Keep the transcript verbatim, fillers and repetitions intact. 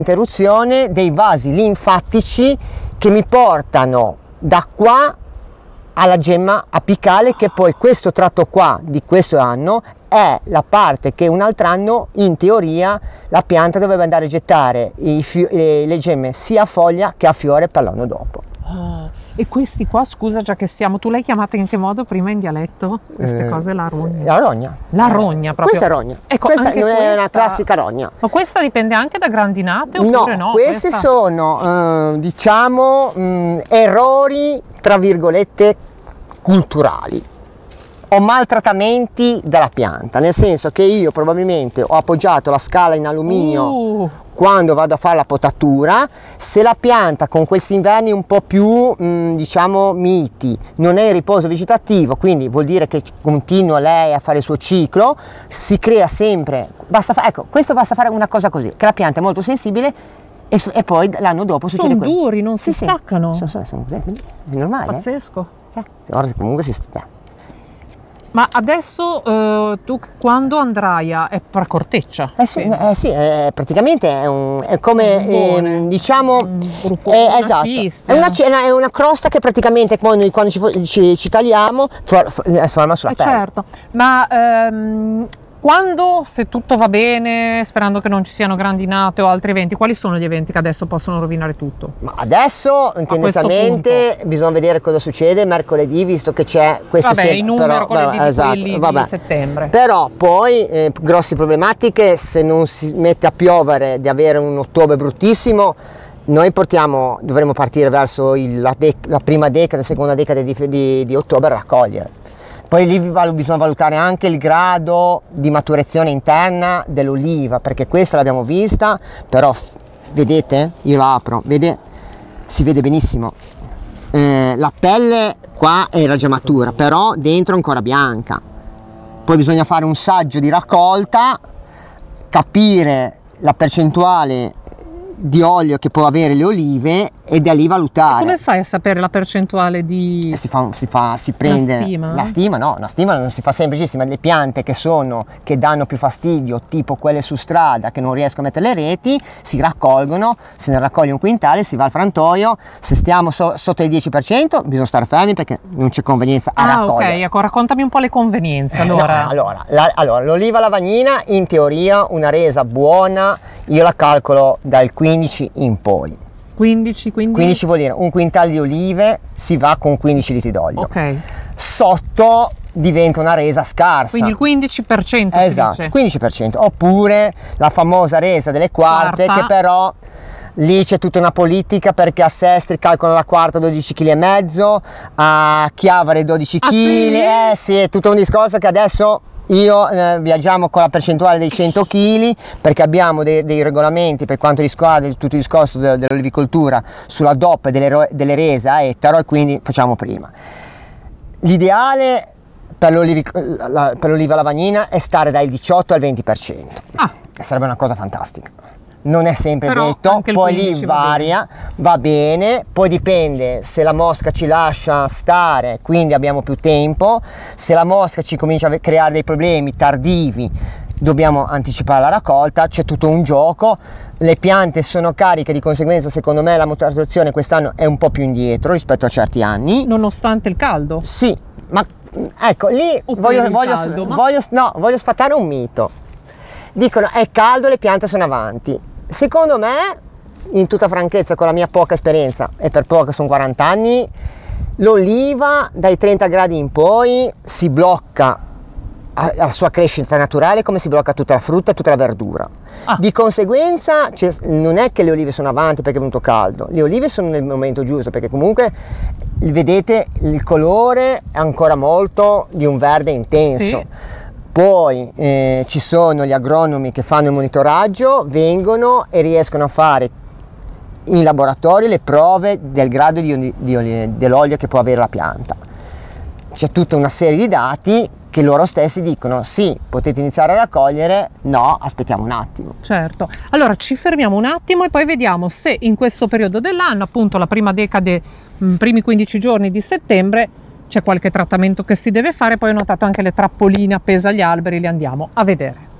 Interruzione dei vasi linfatici che mi portano da qua alla gemma apicale, che poi questo tratto qua di questo anno è la parte che un altro anno in teoria la pianta dovrebbe andare a gettare i fi- le gemme sia a foglia che a fiore per l'anno dopo. Ah, e questi qua, scusa, già che siamo, tu l'hai chiamata in che modo prima in dialetto? Queste Eh, cose, la rogna. La rogna. La rogna proprio. Questa è rogna. Ecco, questa anche non è questa- una classica rogna. Ma questa dipende anche da grandinate No, oppure no? questi Questa- sono eh, diciamo mh, errori tra virgolette culturali o maltrattamenti della pianta, nel senso che io probabilmente ho appoggiato la scala in alluminio Uh. quando vado a fare la potatura. Se la pianta con questi inverni un po' più mh, diciamo miti non è in riposo vegetativo, quindi vuol dire che continua lei a fare il suo ciclo, si crea sempre, basta fa- ecco, questo basta fare una cosa così, che la pianta è molto sensibile e, su- e poi l'anno dopo succede Sono quello. duri, non si Sì, sì. staccano. Sono, sono, sono- è normale, eh? Pazzesco. Eh, ora comunque si sta. Ma adesso eh, tu quando andrai a... è per corteccia? Eh sì, eh sì, eh, praticamente è, un, è come Un buone. ehm, diciamo Un brufo- è, una esatto, chiste. è una, ce- è una crosta che praticamente poi noi quando ci, fo- ci, ci tagliamo for- for- eh, forma sulla Eh, pelle. certo, ma ehm, quando, se tutto va bene, sperando che non ci siano grandinate o altri eventi, quali sono gli eventi che adesso possono rovinare tutto? Ma adesso tendenzialmente bisogna vedere cosa succede mercoledì, visto che c'è questo Vabbè, sem- i non però, mercoledì vabbè, di esatto, quelli vabbè. di settembre. Però poi eh, grosse problematiche, se non si mette a piovere, di avere un ottobre bruttissimo. Noi portiamo, dovremo partire verso il- la, dec- la prima decade, seconda decade di, di, di ottobre a raccogliere. Poi lì val- bisogna valutare anche il grado di maturazione interna dell'oliva, perché questa l'abbiamo vista, però f- vedete, io la apro, vede, si vede benissimo. Eh, la pelle qua era già matura, però dentro è ancora bianca. Poi bisogna fare un saggio di raccolta, capire la percentuale di olio che può avere le olive e da lì valutare. Come fai a sapere la percentuale di... Si fa, si fa, si prende La stima? la stima, no, la stima non si fa semplicissima. Le piante che sono, che danno più fastidio, tipo quelle su strada che non riescono a mettere le reti, si raccolgono, se ne raccoglie un quintale, si va al frantoio. Se stiamo so- sotto il dieci per cento bisogna stare fermi perché non c'è convenienza a Ah, raccogliere. ok, ecco, raccontami un po' le convenienze Eh, no, allora. allora, la- allora, l'oliva lavagnina in teoria una resa buona io la calcolo dal quindici in poi. quindici, quindi... quindici vuol dire un quintale di olive si va con quindici litri d'olio. Ok, Sotto diventa una resa scarsa. quindi il quindici per cento Esatto, si dice. quindici per cento. Oppure la famosa resa delle quarte, Quarta. che però lì c'è tutta una politica, perché a Sestri calcolano la quarta dodici virgola cinque chili, a Chiavari dodici Ah, chili. sì? Eh sì, è tutto un discorso che adesso io eh, viaggiamo con la percentuale dei cento chili, perché abbiamo dei, dei regolamenti per quanto riguarda tutto il discorso de- dell'olivicoltura sulla D O P delle, ro- delle rese a ettaro, e quindi facciamo prima. L'ideale per, l'olivi- la- per l'oliva lavagnina è stare dal diciotto al venti per cento. Ah, Sarebbe una cosa fantastica. Non è sempre Però detto, anche il poi lì quindici va varia, va bene, poi dipende se la mosca ci lascia stare, quindi abbiamo più tempo. Se la mosca ci comincia a creare dei problemi tardivi, dobbiamo anticipare la raccolta, c'è tutto un gioco. Le piante sono cariche, di conseguenza secondo me la maturazione quest'anno è un po' più indietro rispetto a certi anni. nonostante il caldo. Sì, ma ecco, lì Oppure voglio, il voglio, caldo, ma- voglio, no, voglio sfatare un mito. Dicono è caldo, le piante sono avanti. Secondo me, in tutta franchezza, con la mia poca esperienza, e per poco sono quaranta anni, l'oliva dai trenta gradi in poi si blocca a- alla sua crescita naturale, come si blocca tutta la frutta e tutta la verdura. Ah. Di conseguenza c'è- non è che le olive sono avanti perché è venuto caldo, le olive sono nel momento giusto, perché comunque vedete il colore è ancora molto di un verde intenso. Sì. Poi eh, ci sono gli agronomi che fanno il monitoraggio, vengono e riescono a fare in laboratorio le prove del grado di, oli- di oli- dell'olio che può avere la pianta. C'è tutta una serie di dati che loro stessi dicono sì, potete iniziare a raccogliere, no, aspettiamo un attimo. Certo, allora ci fermiamo un attimo e poi vediamo se in questo periodo dell'anno, appunto la prima decade, mh, primi quindici giorni di settembre, c'è qualche trattamento che si deve fare. Poi ho notato anche le trappoline appese agli alberi, le andiamo a vedere.